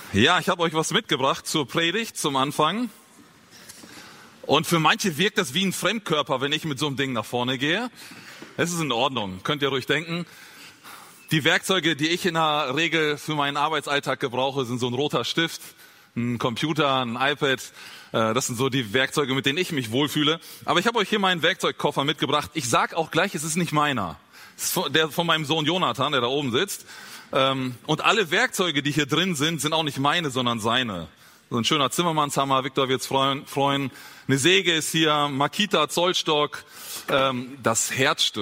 Ja, ich habe euch was mitgebracht zur Predigt zum Anfang. Und für manche wirkt das wie ein Fremdkörper, wenn ich mit so einem Ding nach vorne gehe. Es ist in Ordnung, könnt ihr ruhig denken. Die Werkzeuge, die ich in der Regel für meinen Arbeitsalltag gebrauche, sind so ein roter Stift, ein Computer, ein iPad. Das sind so die Werkzeuge, mit denen ich mich wohlfühle. Aber ich habe euch hier meinen Werkzeugkoffer mitgebracht. Ich sag auch gleich, es ist nicht meiner. Es ist der von meinem Sohn Jonathan, der da oben sitzt. Und alle Werkzeuge, die hier drin sind auch nicht meine, sondern seine. So ein schöner Zimmermannshammer, Viktor wird's freuen. Eine Säge ist hier, Makita, Zollstock, das Herzstück